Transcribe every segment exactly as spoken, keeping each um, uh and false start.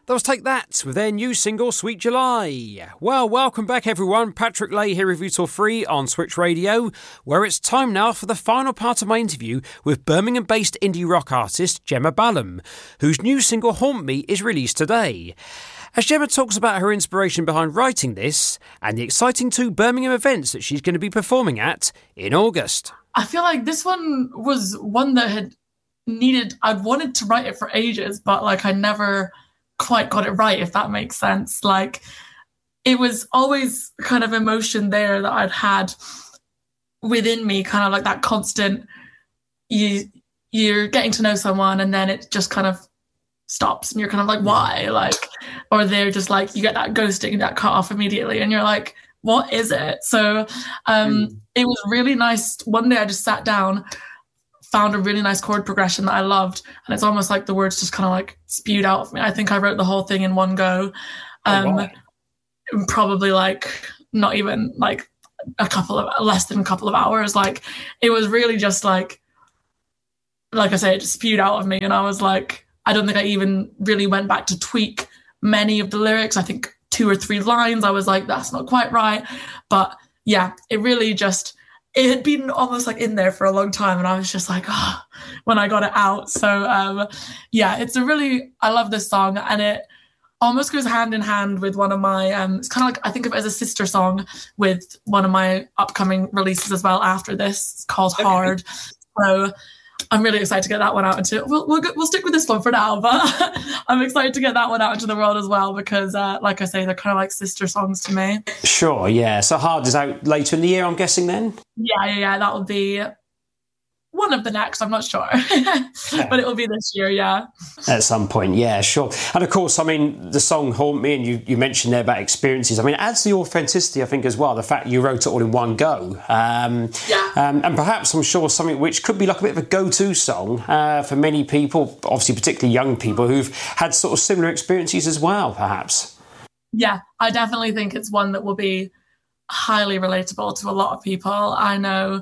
That was Take That with their new single, Sweet July. Well, welcome back everyone. Patrick Lay here with you till three on Switch Radio, where it's time now for the final part of my interview with Birmingham-based indie rock artist Gemma Ballum, whose new single, Haunt Me, is released today. As Gemma talks about her inspiration behind writing this and the exciting two Birmingham events that she's going to be performing at in August. I feel like this one was one that had needed, I'd wanted to write it for ages, but like I never quite got it right, if that makes sense. Like it was always kind of emotion there that I'd had within me, kind of like that constant, you you're getting to know someone and then it just kind of stops and you're kind of like, why? Like, or they're just like, you get that ghosting, that cut off immediately and you're like, what is it? So um mm. it was really nice. One day I just sat down, found a really nice chord progression that I loved, and it's almost like the words just kind of like spewed out of me. I think I wrote the whole thing in one go. Um, oh, wow. Probably like not even like a couple of less than a couple of hours. Like it was really just like, like I say, it just spewed out of me, and I was like, I don't think I even really went back to tweak many of the lyrics. I think two or three lines, I was like, that's not quite right, but yeah, it really just. It had been almost like in there for a long time and I was just like, oh, when I got it out. So um, yeah, it's a really, I love this song and it almost goes hand in hand with one of my, um, it's kind of like, I think of it as a sister song with one of my upcoming releases as well after this. It's called okay. Hard. So I'm really excited to get that one out into, we'll, we'll, we'll stick with this one for now, but I'm excited to get that one out into the world as well because, uh, like I say, they're kind of like sister songs to me. Sure, yeah. So Hard is out later in the year, I'm guessing then? Yeah, yeah, yeah. That will be one of the next, I'm not sure. But it will be this year, yeah. At some point, yeah, sure. And of course, I mean, the song Haunt Me, and you, you mentioned there about experiences, I mean, it adds the authenticity, I think, as well, the fact you wrote it all in one go. Um, yeah. Um, and perhaps, I'm sure, something which could be like a bit of a go-to song uh, for many people, obviously particularly young people, who've had sort of similar experiences as well, perhaps. Yeah, I definitely think it's one that will be highly relatable to a lot of people. I know...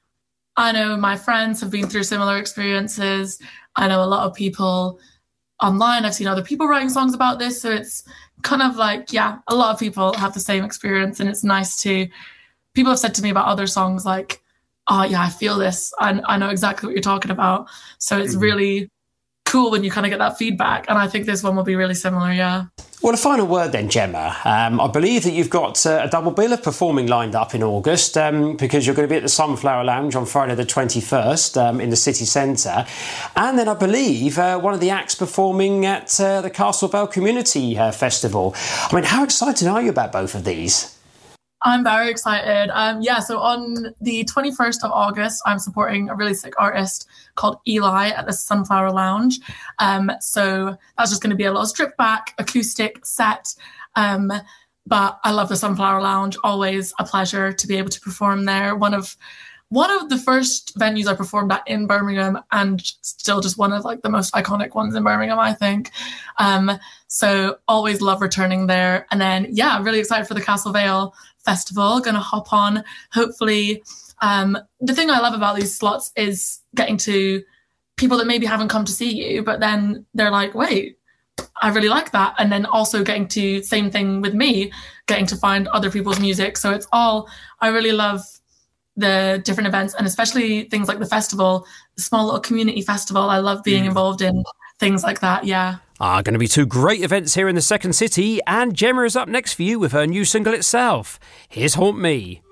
I know my friends have been through similar experiences. I know a lot of people online. I've seen other people writing songs about this. So it's kind of like, yeah, a lot of people have the same experience. And it's nice to, people have said to me about other songs like, oh yeah, I feel this. I, I know exactly what you're talking about. So it's mm-hmm. really cool when you kind of get that feedback. And I think this one will be really similar, yeah. Well, a final word then, Gemma. Um, I believe that you've got uh, a double bill of performing lined up in August um, because you're going to be at the Sunflower Lounge on Friday the twenty-first um, in the city centre. And then I believe uh, one of the acts performing at uh, the Castle Vale Community uh, Festival. I mean, how excited are you about both of these? I'm very excited. Um, yeah, so on the twenty-first of August, I'm supporting a really sick artist called Eli at the Sunflower Lounge. Um, so that's just going to be a little stripped back acoustic set. Um, but I love the Sunflower Lounge. Always a pleasure to be able to perform there. One of one of the first venues I performed at in Birmingham, and still just one of like the most iconic ones in Birmingham, I think. Um, so always love returning there. And then, yeah, I'm really excited for the Castle Vale Festival. Going to hop on, hopefully. Um, the thing I love about these slots is getting to people that maybe haven't come to see you, but then they're like, wait, I really like that. And then also getting to, same thing with me, getting to find other people's music. So it's all, I really love the different events, and especially things like the festival, the small little community festival. I love being mm. involved in things like that, yeah. Are going to be two great events here in the Second City, and Gemma is up next for you with her new single itself. Here's Haunt Me.